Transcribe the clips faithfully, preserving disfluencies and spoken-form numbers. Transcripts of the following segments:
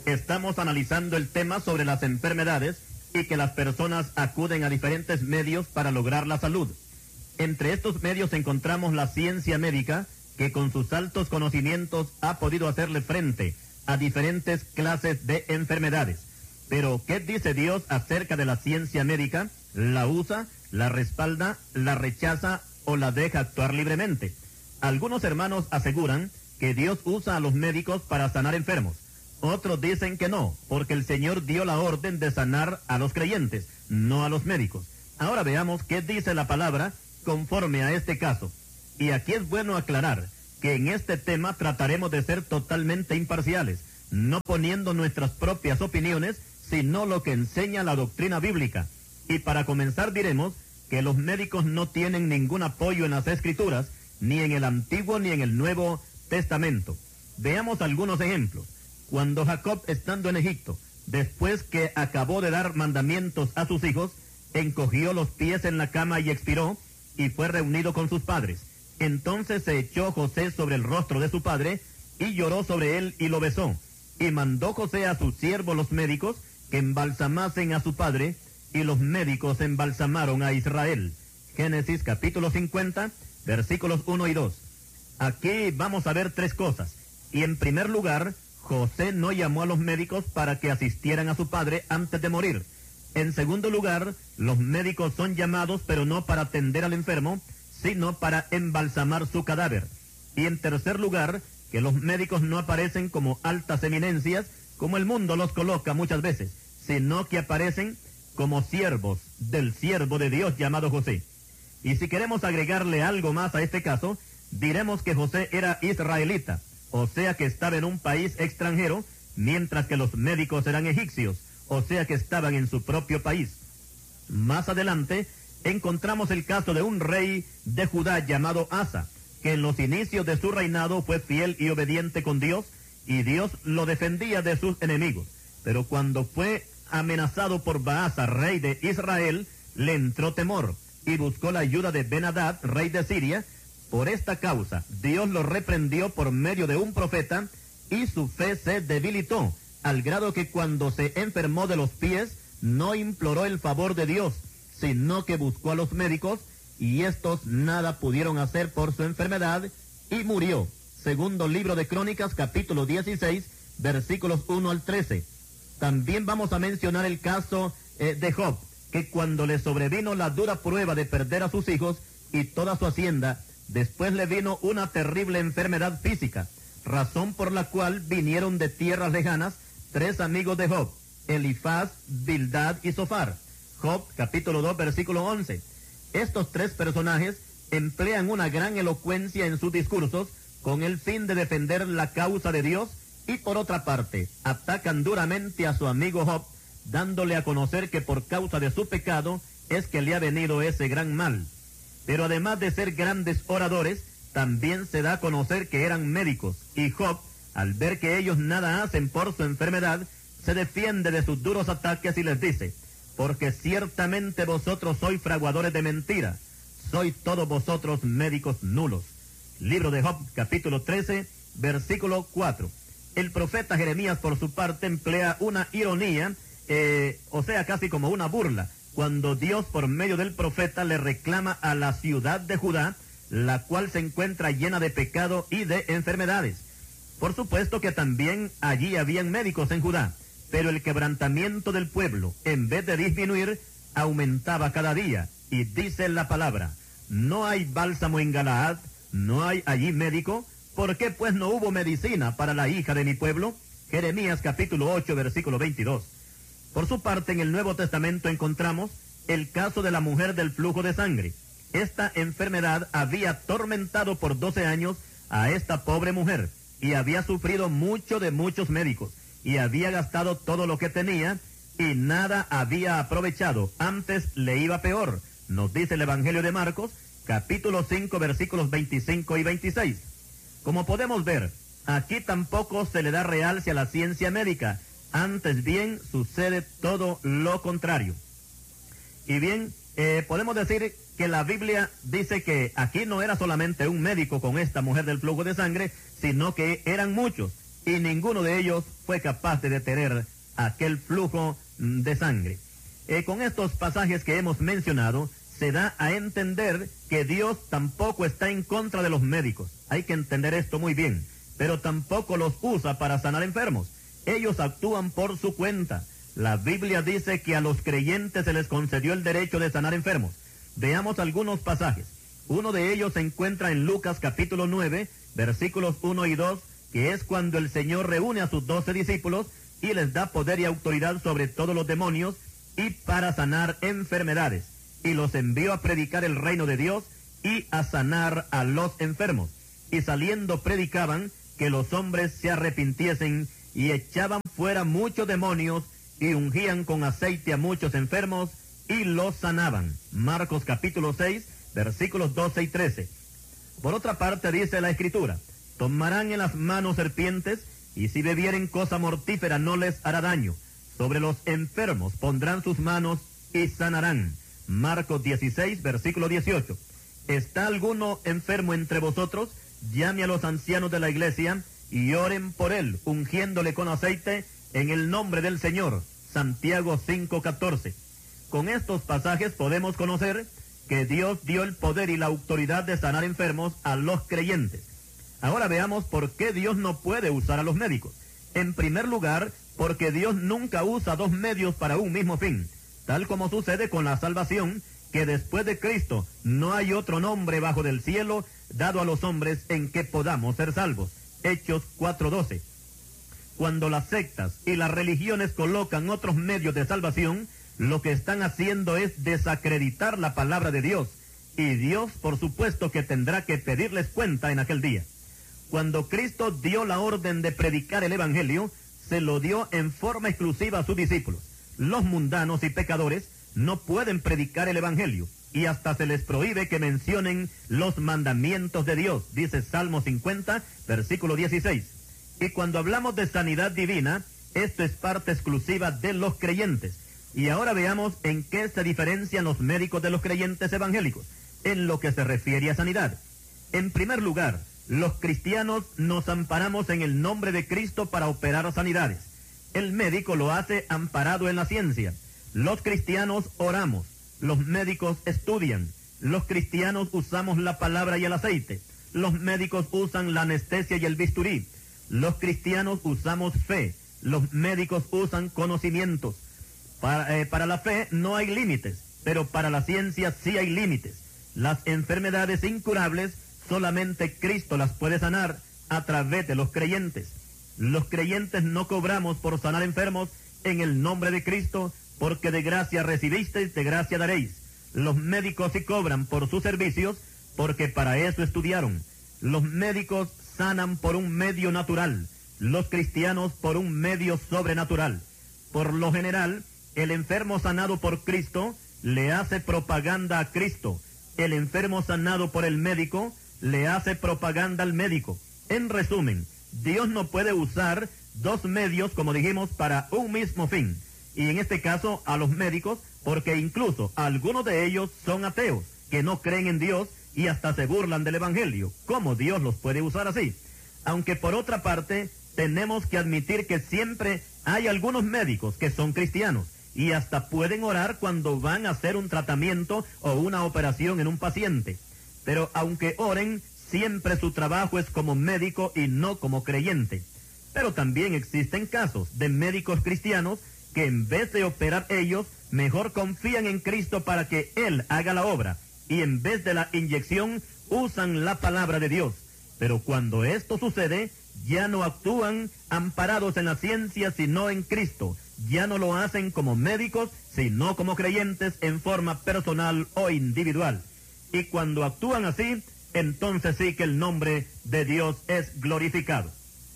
Estamos analizando el tema sobre las enfermedades y que las personas acuden a diferentes medios para lograr la salud. Entre estos medios encontramos la ciencia médica, que con sus altos conocimientos ha podido hacerle frente a diferentes clases de enfermedades. Pero, ¿qué dice Dios acerca de la ciencia médica? ¿La usa, la respalda, la rechaza o la deja actuar libremente? Algunos hermanos aseguran que Dios usa a los médicos para sanar enfermos. Otros dicen que no, porque el Señor dio la orden de sanar a los creyentes, no a los médicos. Ahora veamos qué dice la palabra conforme a este caso. Y aquí es bueno aclarar que en este tema trataremos de ser totalmente imparciales, no poniendo nuestras propias opiniones, sino lo que enseña la doctrina bíblica. Y para comenzar diremos que los médicos no tienen ningún apoyo en las Escrituras, ni en el Antiguo ni en el Nuevo Testamento. Veamos algunos ejemplos. Cuando Jacob, estando en Egipto, después que acabó de dar mandamientos a sus hijos, encogió los pies en la cama y expiró, y fue reunido con sus padres. Entonces se echó José sobre el rostro de su padre, y lloró sobre él y lo besó. Y mandó José a sus siervos los médicos, que embalsamasen a su padre, y los médicos embalsamaron a Israel. Génesis capítulo cincuenta, versículos uno y dos. Aquí vamos a ver tres cosas. Y en primer lugar, José no llamó a los médicos para que asistieran a su padre antes de morir. En segundo lugar, los médicos son llamados, pero no para atender al enfermo, sino para embalsamar su cadáver. Y en tercer lugar, que los médicos no aparecen como altas eminencias, como el mundo los coloca muchas veces, sino que aparecen como siervos del siervo de Dios llamado José. Y si queremos agregarle algo más a este caso, diremos que José era israelita, o sea que estaba en un país extranjero, mientras que los médicos eran egipcios, o sea que estaban en su propio país. Más adelante, encontramos el caso de un rey de Judá llamado Asa, que en los inicios de su reinado fue fiel y obediente con Dios, y Dios lo defendía de sus enemigos. Pero cuando fue amenazado por Baasa, rey de Israel, le entró temor, y buscó la ayuda de Ben-Hadad, rey de Siria. Por esta causa, Dios lo reprendió por medio de un profeta, y su fe se debilitó, al grado que cuando se enfermó de los pies, no imploró el favor de Dios, sino que buscó a los médicos, y estos nada pudieron hacer por su enfermedad, y murió. Segundo libro de Crónicas, capítulo dieciséis, versículos uno al trece. También vamos a mencionar el caso eh, de Job, que cuando le sobrevino la dura prueba de perder a sus hijos y toda su hacienda, después le vino una terrible enfermedad física, razón por la cual vinieron de tierras lejanas tres amigos de Job, Elifaz, Bildad y Zofar. Job, capítulo dos, versículo once. Estos tres personajes emplean una gran elocuencia en sus discursos con el fin de defender la causa de Dios, y por otra parte, atacan duramente a su amigo Job, dándole a conocer que por causa de su pecado es que le ha venido ese gran mal. Pero además de ser grandes oradores, también se da a conocer que eran médicos, y Job, al ver que ellos nada hacen por su enfermedad, se defiende de sus duros ataques y les dice: porque ciertamente vosotros sois fraguadores de mentira, sois todos vosotros médicos nulos. Libro de Job, capítulo trece, versículo cuatro. El profeta Jeremías, por su parte, emplea una ironía, eh, o sea, casi como una burla, cuando Dios, por medio del profeta, le reclama a la ciudad de Judá, la cual se encuentra llena de pecado y de enfermedades. Por supuesto que también allí habían médicos en Judá, pero el quebrantamiento del pueblo, en vez de disminuir, aumentaba cada día. Y dice la palabra: no hay bálsamo en Galaad, no hay allí médico. ¿Por qué pues no hubo medicina para la hija de mi pueblo? Jeremías capítulo ocho, versículo veintidós. Por su parte, en el Nuevo Testamento encontramos el caso de la mujer del flujo de sangre. Esta enfermedad había atormentado por doce años a esta pobre mujer, y había sufrido mucho de muchos médicos, y había gastado todo lo que tenía, y nada había aprovechado. Antes le iba peor. Nos dice el Evangelio de Marcos, capítulo cinco, versículos veinticinco y veintiséis. Como podemos ver, aquí tampoco se le da realce a la ciencia médica, antes bien sucede todo lo contrario. Y bien, eh, podemos decir que la Biblia dice que aquí no era solamente un médico con esta mujer del flujo de sangre, sino que eran muchos. y ninguno de ellos fue capaz de detener aquel flujo de sangre. Eh, con estos pasajes que hemos mencionado, se da a entender que Dios tampoco está en contra de los médicos. Hay que entender esto muy bien, pero tampoco los usa para sanar enfermos. Ellos actúan por su cuenta. La Biblia dice que a los creyentes se les concedió el derecho de sanar enfermos. Veamos algunos pasajes. Uno de ellos se encuentra en Lucas capítulo nueve, versículos uno y dos, que es cuando el Señor reúne a sus doce discípulos y les da poder y autoridad sobre todos los demonios y para sanar enfermedades. Y los envió a predicar el reino de Dios y a sanar a los enfermos. Y saliendo predicaban que los hombres se arrepintiesen y echaban fuera muchos demonios y ungían con aceite a muchos enfermos y los sanaban. Marcos capítulo seis, versículos doce y trece. Por otra parte dice la Escritura, tomarán en las manos serpientes y si bebieren cosa mortífera no les hará daño. Sobre los enfermos pondrán sus manos y sanarán. Marcos dieciséis, versículo dieciocho. ¿Está alguno enfermo entre vosotros? Llame a los ancianos de la iglesia y oren por él, ungiéndole con aceite en el nombre del Señor. Santiago cinco, catorce. Con estos pasajes podemos conocer que Dios dio el poder y la autoridad de sanar enfermos a los creyentes. Ahora veamos por qué Dios no puede usar a los médicos. En primer lugar, porque Dios nunca usa dos medios para un mismo fin, tal como sucede con la salvación, que después de Cristo no hay otro nombre bajo del cielo dado a los hombres en que podamos ser salvos. Hechos cuatro, doce. Cuando las sectas y las religiones colocan otros medios de salvación, lo que están haciendo es desacreditar la palabra de Dios, y Dios por supuesto que tendrá que pedirles cuenta en aquel día. Cuando Cristo dio la orden de predicar el Evangelio, se lo dio en forma exclusiva a sus discípulos. Los mundanos y pecadores no pueden predicar el Evangelio, y hasta se les prohíbe que mencionen los mandamientos de Dios, dice Salmo cincuenta, versículo dieciséis. Y cuando hablamos de sanidad divina, esto es parte exclusiva de los creyentes. Y ahora veamos en qué se diferencian los médicos de los creyentes evangélicos, en lo que se refiere a sanidad. En primer lugar, los cristianos nos amparamos en el nombre de Cristo para operar sanidades. El médico lo hace amparado en la ciencia. Los cristianos oramos, los médicos estudian. Los cristianos usamos la palabra y el aceite. Los médicos usan la anestesia y el bisturí. Los cristianos usamos fe. Los médicos usan conocimientos. Para, eh, para la fe no hay límites, pero para la ciencia sí hay límites. Las enfermedades incurables solamente Cristo las puede sanar a través de los creyentes. Los creyentes no cobramos por sanar enfermos en el nombre de Cristo, porque de gracia recibisteis, de gracia daréis. Los médicos sí cobran por sus servicios, porque para eso estudiaron. Los médicos sanan por un medio natural, los cristianos por un medio sobrenatural. Por lo general, el enfermo sanado por Cristo le hace propaganda a Cristo. El enfermo sanado por el médico le hace propaganda al médico. En resumen, Dios no puede usar dos medios, como dijimos, para un mismo fin. Y en este caso a los médicos, porque incluso algunos de ellos son ateos, que no creen en Dios y hasta se burlan del Evangelio. ¿Cómo Dios los puede usar así? Aunque por otra parte, tenemos que admitir que siempre hay algunos médicos que son cristianos y hasta pueden orar cuando van a hacer un tratamiento o una operación en un paciente. Pero aunque oren, siempre su trabajo es como médico y no como creyente. Pero también existen casos de médicos cristianos que en vez de operar ellos, mejor confían en Cristo para que Él haga la obra, y en vez de la inyección, usan la palabra de Dios. Pero cuando esto sucede, ya no actúan amparados en la ciencia, sino en Cristo. Ya no lo hacen como médicos, sino como creyentes en forma personal o individual. Y cuando actúan así, entonces sí que el nombre de Dios es glorificado.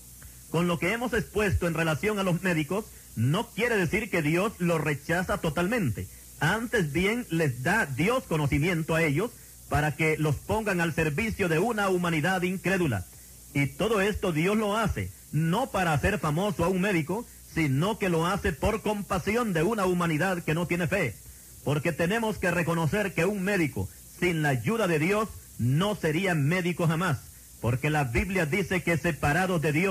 Con lo que hemos expuesto en relación a los médicos, no quiere decir que Dios los rechaza totalmente. Antes bien, les da Dios conocimiento a ellos para que los pongan al servicio de una humanidad incrédula. Y todo esto Dios lo hace, no para hacer famoso a un médico, sino que lo hace por compasión de una humanidad que no tiene fe. Porque tenemos que reconocer que un médico, sin la ayuda de Dios, no sería médico jamás. Porque la Biblia dice que separados de Dios,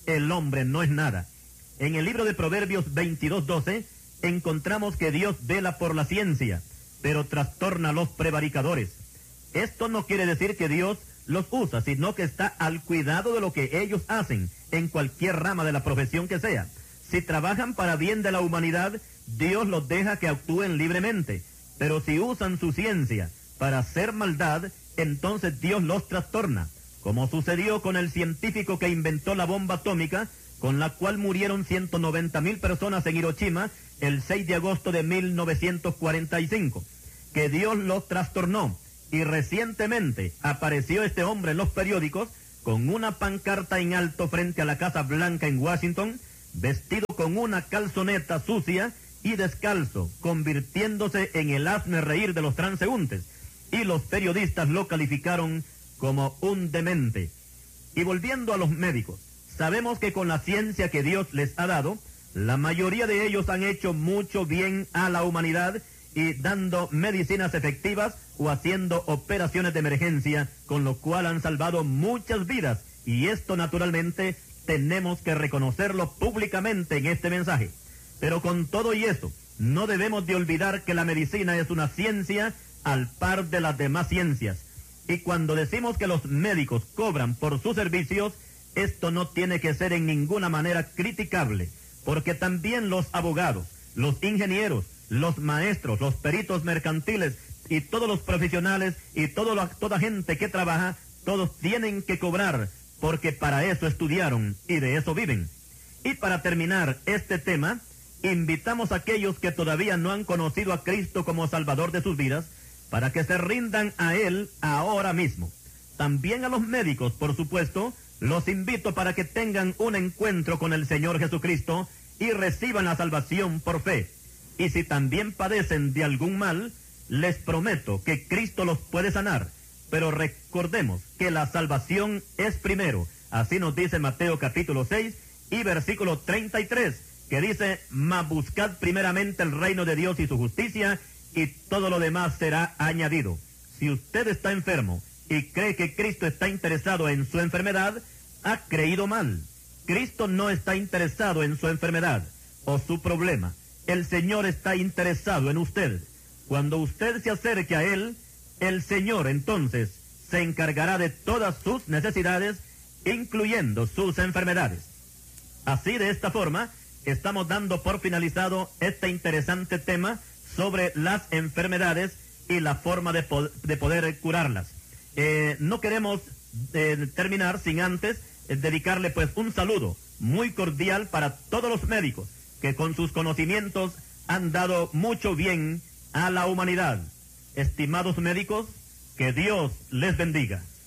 el hombre no es nada. En el libro de Proverbios veintidós doce encontramos que Dios vela por la ciencia, pero trastorna a los prevaricadores. Esto no quiere decir que Dios los usa, sino que está al cuidado de lo que ellos hacen, en cualquier rama de la profesión que sea. Si trabajan para bien de la humanidad, Dios los deja que actúen libremente, pero si usan su ciencia para hacer maldad, entonces Dios los trastorna, como sucedió con el científico que inventó la bomba atómica, con la cual murieron ciento noventa mil personas en Hiroshima el seis de agosto de mil novecientos cuarenta y cinco, que Dios los trastornó. Y recientemente apareció este hombre en los periódicos con una pancarta en alto frente a la Casa Blanca en Washington, vestido con una calzoneta sucia y descalzo, convirtiéndose en el hazmerreír de los transeúntes, y los periodistas lo calificaron como un demente. Y volviendo a los médicos, sabemos que con la ciencia que Dios les ha dado, la mayoría de ellos han hecho mucho bien a la humanidad y dando medicinas efectivas o haciendo operaciones de emergencia, con lo cual han salvado muchas vidas, y esto naturalmente tenemos que reconocerlo públicamente en este mensaje. Pero con todo y eso, no debemos de olvidar que la medicina es una ciencia al par de las demás ciencias. Y cuando decimos que los médicos cobran por sus servicios, esto no tiene que ser en ninguna manera criticable, porque también los abogados, los ingenieros, los maestros, los peritos mercantiles y todos los profesionales y todo lo, toda gente que trabaja, todos tienen que cobrar, porque para eso estudiaron y de eso viven. Y para terminar este tema, invitamos a aquellos que todavía no han conocido a Cristo como Salvador de sus vidas, para que se rindan a Él ahora mismo. También a los médicos, por supuesto, los invito para que tengan un encuentro con el Señor Jesucristo y reciban la salvación por fe. Y si también padecen de algún mal, les prometo que Cristo los puede sanar. Pero recordemos que la salvación es primero. Así nos dice Mateo capítulo seis y versículo treinta y tres, que dice: mas buscad primeramente el reino de Dios y su justicia, y todo lo demás será añadido. Si usted está enfermo y cree que Cristo está interesado en su enfermedad, ha creído mal. Cristo no está interesado en su enfermedad o su problema. El Señor está interesado en usted. Cuando usted se acerque a Él, el Señor entonces se encargará de todas sus necesidades, incluyendo sus enfermedades. Así, de esta forma, estamos dando por finalizado este interesante tema sobre las enfermedades y la forma de, po de poder curarlas. Eh, no queremos eh, terminar sin antes eh, dedicarle pues un saludo muy cordial para todos los médicos que con sus conocimientos han dado mucho bien a la humanidad. Estimados médicos, que Dios les bendiga.